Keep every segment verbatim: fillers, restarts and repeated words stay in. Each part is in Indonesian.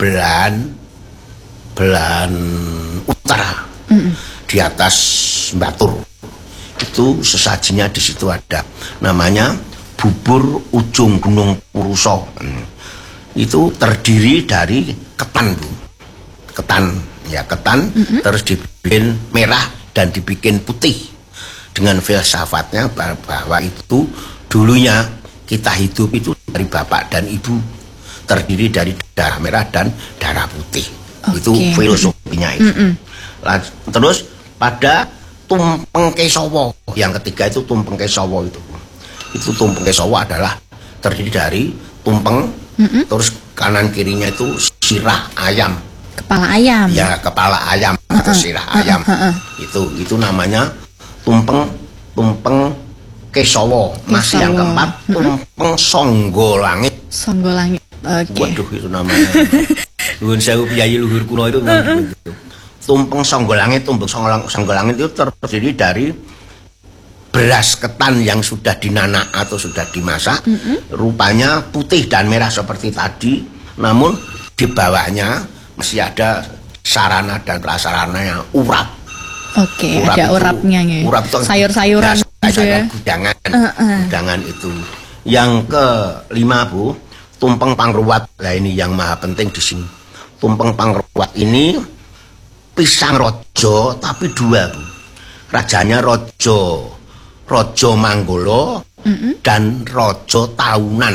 belan belan utara, mm-mm. di atas Batur. Itu sesajinya di situ ada namanya bubur ujung Gunung Puruso. Hmm. Itu terdiri dari ketan, Bu. Ketan, ya ketan, mm-hmm. terus dibikin merah dan dibikin putih dengan filsafatnya bahwa itu dulunya kita hidup itu dari bapak dan ibu, terdiri dari darah merah dan darah putih. Okay. Itu filosofinya itu. Mm-hmm. Terus pada tumpeng kesowo yang ketiga itu tumpeng kesowo itu. Itu tumpeng kesowo adalah terdiri dari tumpeng, mm-hmm. terus kanan kirinya itu sirah ayam. Kepala ayam. Ya, kepala ayam uh-uh. atau sirah ayam. Uh-uh. Itu itu namanya tumpeng tumpeng kesowo. Masih yang keempat tumpeng songgo langit. Songgo langit. Oke. Okay. Waduh, itu namanya. Nuwun sewu piyayi luhur kuno itu. Uh-uh. Tumpeng songgo langit, tumpeng songgo langit itu terdiri dari beras ketan yang sudah dinanak atau sudah dimasak, mm-hmm. rupanya putih dan merah seperti tadi, namun di bawahnya masih ada sarana dan prasarana yang urap. Oke, urap ada itu, urapnya ya. Urap itu sayur-sayuran gitu ya. Gudangan, uh-uh. gudangan itu. Yang kelima, Bu, tumpeng pangruwat. Nah, ini yang maha penting di sini. Tumpeng pangruwat ini pisang rojo tapi dua, Bu. Rajanya rojo Rojo Manggolo, mm-hmm. dan Rojo Taunan.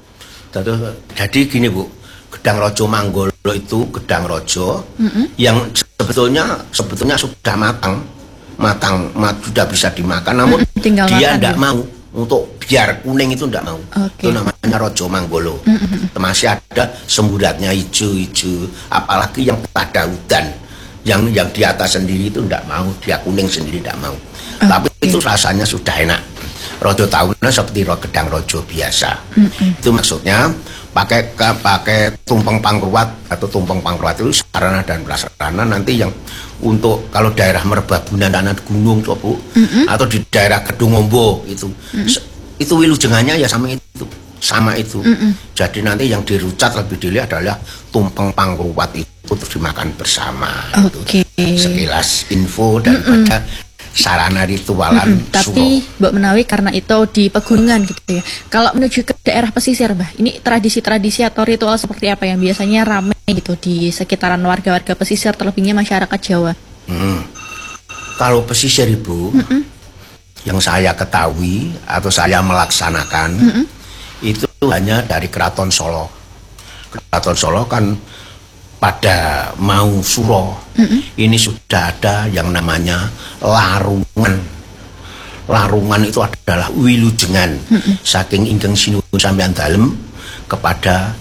Jadi gini, Bu, gedang Rojo Manggolo itu gedang rojo, mm-hmm. yang sebetulnya sebetulnya sudah matang, matang, mat, sudah bisa dimakan, namun mm-hmm. dia tidak ya? mau untuk biar kuning itu tidak mau. Okay. Itu namanya Rojo Manggolo. Mm-hmm. Masih ada semburatnya hijau-hijau, apalagi yang pada hutan, yang yang di atas sendiri itu tidak mau, dia kuning sendiri tidak mau. Okay. Tapi itu rasanya sudah enak. Rojo tahunan seperti gedang rojo biasa. Mm-hmm. Itu maksudnya pakai pakai tumpeng pangruwat atau tumpeng pangruwat itu sarana dan prasarana nanti yang untuk kalau daerah Merbabunan tanah gunung tuh, Bu, mm-hmm. atau di daerah Kedungombo itu, mm-hmm. itu wilujengannya ya sama itu, sama itu. Mm-hmm. Jadi nanti yang dirucat lebih dulu adalah tumpeng pangruwat itu terus dimakan bersama. Okay. Itu sekilas info daripada mm-hmm. sarana ritualan. Mm-hmm. Tapi Mbak Menawi karena itu di pegunungan gitu ya. Kalau menuju ke daerah pesisir, Mbak, ini tradisi-tradisi atau ritual seperti apa yang biasanya ramai gitu di sekitaran warga-warga pesisir, terlebihnya masyarakat Jawa? Hmm. Kalau pesisir, Ibu, mm-hmm. yang saya ketahui atau saya melaksanakan, mm-hmm. itu hanya dari Keraton Solo. Keraton Solo kan pada mau suro, mm-hmm. ini sudah ada yang namanya larungan. Larungan itu adalah wilujengan, mm-hmm. saking ingkang sinuwun sampeyan dalem kepada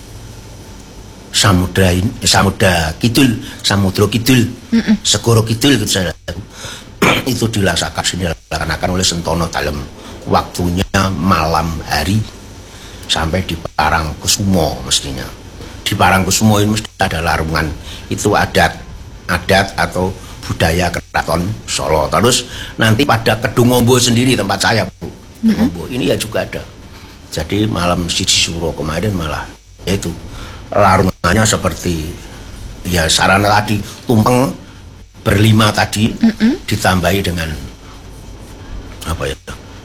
samudra eh, samudra kidul, samudra kidul, mm-hmm. segoro kidul gitu saya. Itu dilaksanakan dilaksanakan oleh Sentono Dalem. Waktunya malam hari sampai di Parangkusumo mestinya. Di Parangkusumo ini mesti ada larungan. Itu adat adat atau budaya Keraton Solo. Terus nanti pada Kedungombo sendiri tempat saya, Bu, Kedungombo, mm-hmm. ini ya juga ada. Jadi malam siji suro kemarin malah yaitu larungannya seperti ya sarana tadi tumpeng berlima tadi, mm-hmm. ditambahi dengan apa ya,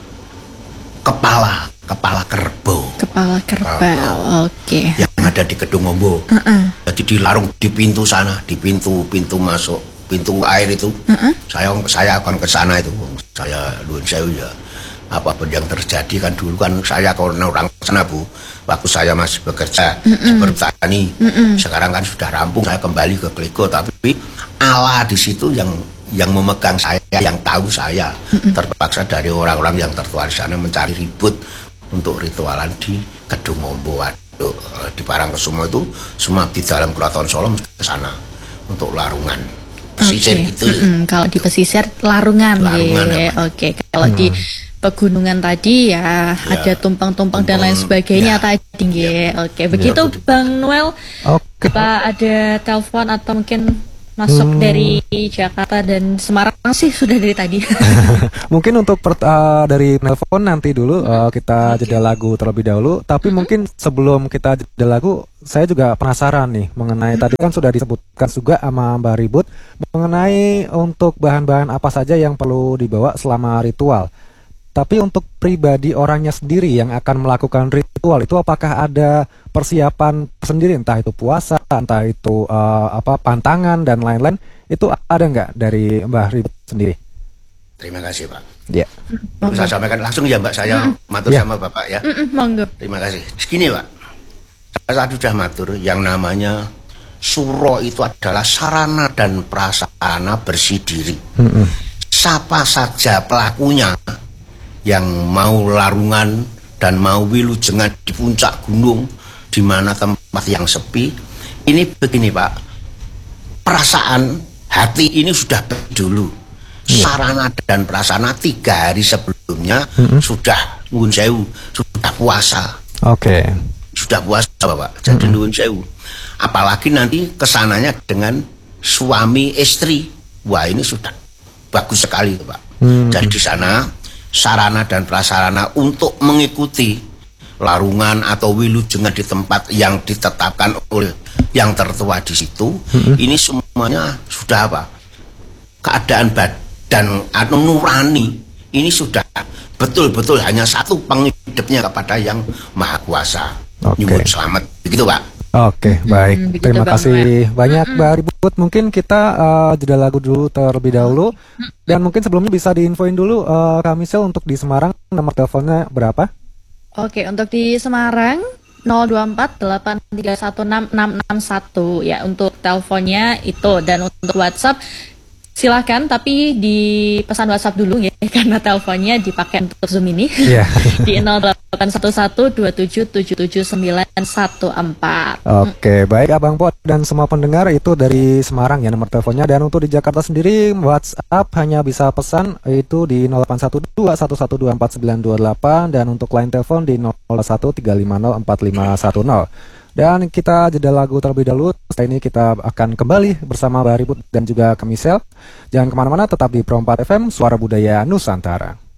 kepala kepala kerbau. Kepala kerbau, oke. Okay. Yang ada di Kedungombo. Uh-uh. Jadi dilarung di pintu sana, di pintu pintu masuk, pintu air itu. Uh-uh. Saya saya akan ke sana itu. Saya luwun sewu ya. Apapun yang terjadi kan dulu kan saya kalau orang sana, Bu, waktu saya masih bekerja uh-uh. sebagai petani. Uh-uh. Sekarang kan sudah rampung, saya kembali ke Klego, tapi Allah di situ yang yang memegang saya, yang tahu saya. Uh-uh. Terpaksa dari orang-orang yang tertua di sana mencari ribut untuk ritualan di Kedungombo. Waduh, di Parangkusumo itu semua di dalam Keraton Solo mesti ke sana untuk larungan. Pesisir okay. gitu. Mm-hmm. Kalau di pesisir larungan, larungan ya. Oke, okay. Kalau hmm. di pegunungan tadi ya, ya ada tumpeng-tumpeng dan lain sebagainya ya. Tadi ya. Oke, okay. Begitu ya, Bang Noel. Okay. Apa ada telepon atau mungkin masuk Hmm. dari Jakarta dan Semarang sih sudah dari tadi. Mungkin untuk per- uh, dari telepon nanti dulu uh, kita Oke. jeda lagu terlebih dahulu. Tapi mungkin sebelum kita jeda lagu, saya juga penasaran nih mengenai tadi kan sudah disebutkan juga sama Mbak Ribut mengenai untuk bahan-bahan apa saja yang perlu dibawa selama ritual. Tapi untuk pribadi orangnya sendiri yang akan melakukan ritual itu apakah ada persiapan sendiri, entah itu puasa, entah itu uh, apa pantangan dan lain-lain, itu ada nggak dari Mbak Ribut sendiri? Terima kasih Pak. Ya. Perlu saya sampaikan langsung ya Mbak, saya matur Ya. sama Bapak ya. Mm-mm, monggo. Terima kasih. Segini Pak, saya sudah matur yang namanya suro itu adalah sarana dan prasarana bersih diri. Mm-mm. Siapa saja pelakunya yang mau larungan dan mau wilujengan di puncak gunung, di mana tempat yang sepi, ini begini Pak, perasaan hati ini sudah dulu. Sarana dan prasarana tiga hari sebelumnya sudah nuwun sewu, sudah puasa, Oke. sudah puasa Bapak. Jadi nuwun sewu. Apalagi nanti kesananya dengan suami istri, wah ini sudah bagus sekali Pak. Hmm. Jadi di sana sarana dan prasarana untuk mengikuti larungan atau wilujengan di tempat yang ditetapkan oleh yang tertua di situ, ini semuanya sudah apa? Keadaan badan atau nurani ini sudah betul-betul hanya satu penghidupnya kepada yang Maha Kuasa. Oke. Nyuwun selamat, begitu Pak. Oke, baik. begitu Terima Bang kasih banyak Mbak Ribut. Mungkin kita uh, jeda lagu dulu terlebih dahulu. Dan mungkin sebelumnya bisa diinfoin dulu uh, Kak Misel untuk di Semarang nomor teleponnya berapa? Oke, untuk di Semarang nol dua empat delapan tiga satu enam enam enam satu ya untuk teleponnya itu, dan untuk WhatsApp silahkan tapi di pesan WhatsApp dulu ya karena teleponnya dipakai untuk Zoom ini. Iya. Di nol delapan satu satu dua tujuh tujuh tujuh sembilan satu empat. Oke, baik Abang Po dan semua pendengar, itu dari Semarang ya nomor teleponnya. Dan untuk di Jakarta sendiri WhatsApp hanya bisa pesan itu di nol delapan satu dua satu satu dua empat sembilan dua delapan, dan untuk line telepon di nol satu tiga lima nol empat lima satu nol. Dan kita jeda lagu terlebih dahulu. Setelah ini kita akan kembali bersama Mbak Ribut dan juga Kak Misel. Jangan kemana-mana, tetap di Pro empat F M, Suara Budaya Nusantara.